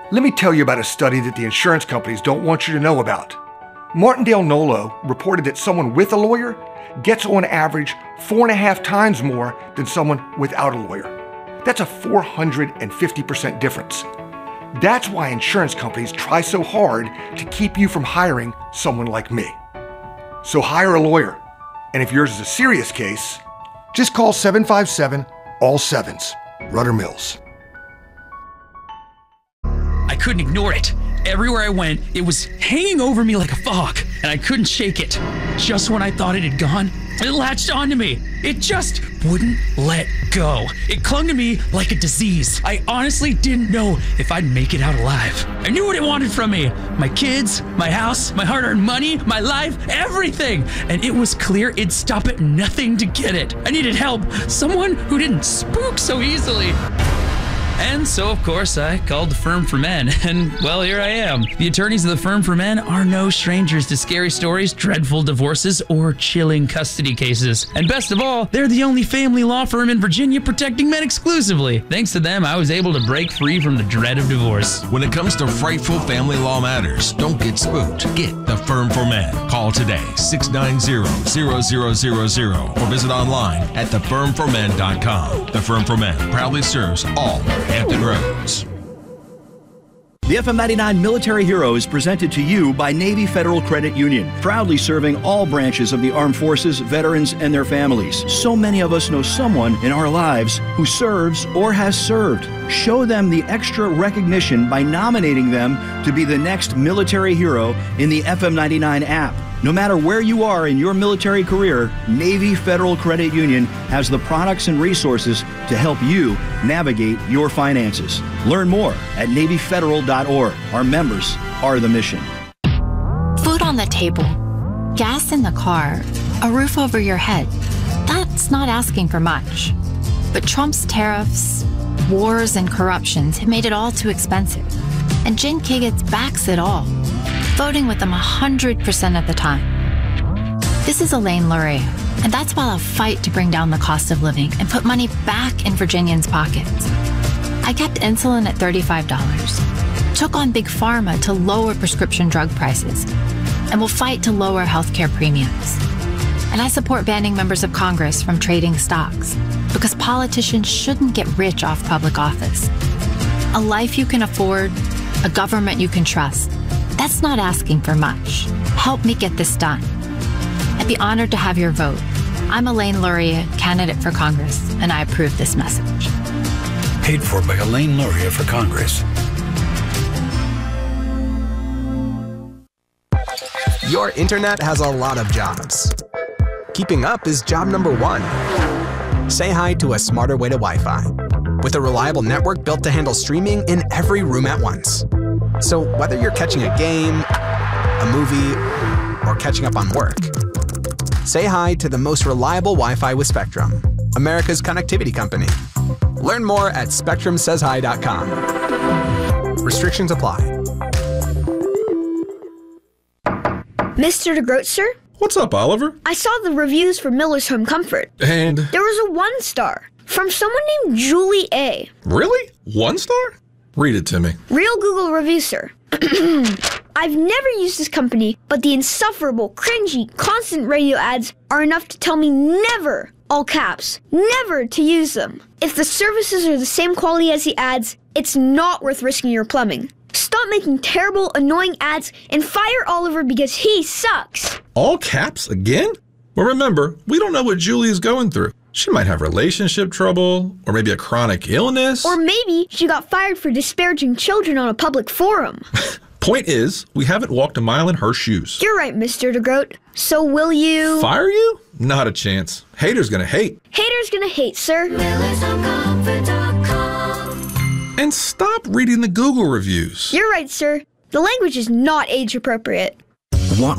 Let me tell you about a study that the insurance companies don't want you to know about. Martindale Nolo reported that someone with a lawyer gets on average 4.5 times more than someone without a lawyer. That's a 450% difference. That's why insurance companies try so hard to keep you from hiring someone like me. So hire a lawyer. And if yours is a serious case, just call 757 all sevens. Rudder Mills. I couldn't ignore it. Everywhere I went, it was hanging over me like a fog, and I couldn't shake it. Just when I thought it had gone, it latched onto me. It just wouldn't let go. It clung to me like a disease. I honestly didn't know if I'd make it out alive. I knew what it wanted from me. My kids, my house, my hard-earned money, my life, everything. And it was clear it'd stop at nothing to get it. I needed help. Someone who didn't spook so easily. And so, of course, I called the Firm for Men, and, well, here I am. The attorneys of the Firm for Men are no strangers to scary stories, dreadful divorces, or chilling custody cases. And best of all, they're the only family law firm in Virginia protecting men exclusively. Thanks to them, I was able to break free from the dread of divorce. When it comes to frightful family law matters, don't get spooked. Get the Firm for Men. Call today, 690-0000, or visit online at thefirmformen.com. The Firm for Men proudly serves all Hampton Roads. The FM 99 Military Hero is presented to you by Navy Federal Credit Union, proudly serving all branches of the armed forces, veterans, and their families. So many of us know someone in our lives who serves or has served. Show them the extra recognition by nominating them to be the next military hero in the FM 99 app. No matter where you are in your military career, Navy Federal Credit Union has the products and resources to help you navigate your finances. Learn more at NavyFederal.org. Our members are the mission. Food on the table, gas in the car, a roof over your head. That's not asking for much. But Trump's tariffs, wars, and corruptions have made it all too expensive. And Jen Kigitz backs it all, voting with them 100% of the time. This is Elaine Luria, and that's while I'll fight to bring down the cost of living and put money back in Virginians' pockets. I kept insulin at $35, took on Big Pharma to lower prescription drug prices, and will fight to lower healthcare premiums. And I support banning members of Congress from trading stocks, because politicians shouldn't get rich off public office. A life you can afford, a government you can trust. That's not asking for much. Help me get this done. I'd be honored to have your vote. I'm Elaine Luria, candidate for Congress, and I approve this message. Paid for by Elaine Luria for Congress. Your internet has a lot of jobs. Keeping up is job number one. Say hi to a smarter way to Wi-Fi, with a reliable network built to handle streaming in every room at once. So whether you're catching a game, a movie, or catching up on work, say hi to the most reliable Wi-Fi with Spectrum, America's connectivity company. Learn more at spectrumsayshi.com. Restrictions apply. Mr. DeGroat, sir? What's up, Oliver? I saw the reviews for Miller's Home Comfort. And? There was a 1-star from someone named Julie A. Really? 1 star? Read it to me. Real Google review, sir. I've never used this company, but the insufferable, cringy, constant radio ads are enough to tell me never, all caps, never to use them. If the services are the same quality as the ads, it's not worth risking your plumbing. Stop making terrible, annoying ads and fire Oliver because he sucks. All caps again? Well, remember, we don't know what Julie is going through. She might have relationship trouble, or maybe a chronic illness. Or maybe she got fired for disparaging children on a public forum. Point is, we haven't walked a mile in her shoes. You're right, Mr. DeGroat. So will you... Fire you? Not a chance. Haters gonna hate. Haters gonna hate, sir. And stop reading the Google reviews. You're right, sir. The language is not age appropriate.